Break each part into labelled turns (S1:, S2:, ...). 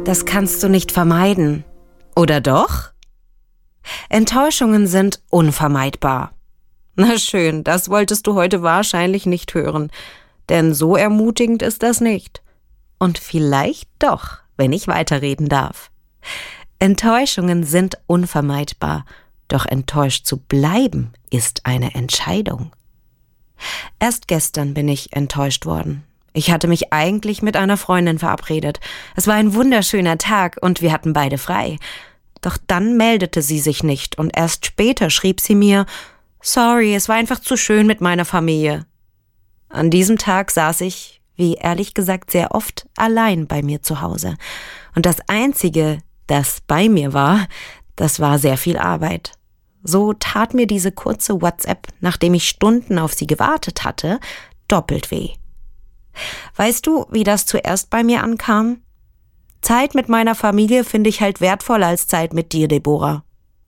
S1: Das kannst du nicht vermeiden. Oder doch? Enttäuschungen sind unvermeidbar. Na schön, das wolltest du heute wahrscheinlich nicht hören, denn so ermutigend ist das nicht. Und vielleicht doch, wenn ich weiterreden darf. Enttäuschungen sind unvermeidbar, doch enttäuscht zu bleiben ist eine Entscheidung. Erst gestern bin ich enttäuscht worden. Ich hatte mich eigentlich mit einer Freundin verabredet. Es war ein wunderschöner Tag und wir hatten beide frei. Doch dann meldete sie sich nicht und erst später schrieb sie mir: Sorry, es war einfach zu schön mit meiner Familie. An diesem Tag saß ich, wie ehrlich gesagt sehr oft, allein bei mir zu Hause. Und das Einzige, das bei mir war, das war sehr viel Arbeit. So tat mir diese kurze WhatsApp, nachdem ich Stunden auf sie gewartet hatte, doppelt weh. Weißt du, wie das zuerst bei mir ankam? Zeit mit meiner Familie finde ich halt wertvoller als Zeit mit dir, Deborah.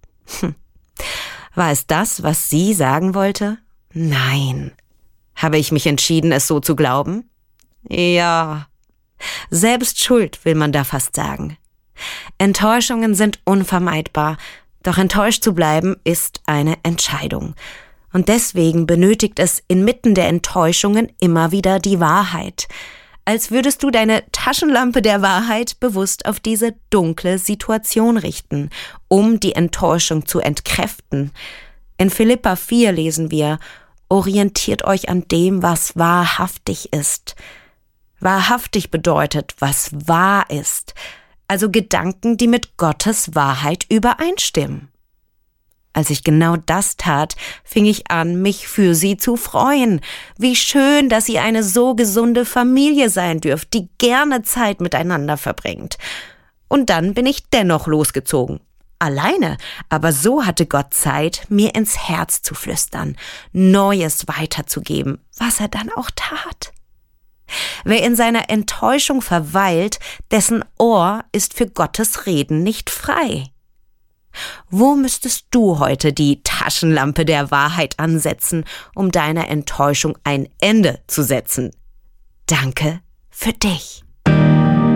S1: War es das, was sie sagen wollte? Nein. Habe ich mich entschieden, es so zu glauben? Ja. Selbst schuld, will man da fast sagen. Enttäuschungen sind unvermeidbar, doch enttäuscht zu bleiben ist eine Entscheidung. Und deswegen benötigt es inmitten der Enttäuschungen immer wieder die Wahrheit. Als würdest du deine Taschenlampe der Wahrheit bewusst auf diese dunkle Situation richten, um die Enttäuschung zu entkräften. In Philipper 4 lesen wir: Orientiert euch an dem, was wahrhaftig ist. Wahrhaftig bedeutet, was wahr ist. Also Gedanken, die mit Gottes Wahrheit übereinstimmen. Als ich genau das tat, fing ich an, mich für sie zu freuen. Wie schön, dass ihr eine so gesunde Familie sein dürft, die gerne Zeit miteinander verbringt. Und dann bin ich dennoch losgezogen. Alleine, aber so hatte Gott Zeit, mir ins Herz zu flüstern, Neues weiterzugeben, was er dann auch tat. Wer in seiner Enttäuschung verweilt, dessen Ohr ist für Gottes Reden nicht frei. Wo müsstest du heute die Taschenlampe der Wahrheit ansetzen, um deiner Enttäuschung ein Ende zu setzen? Danke für dich.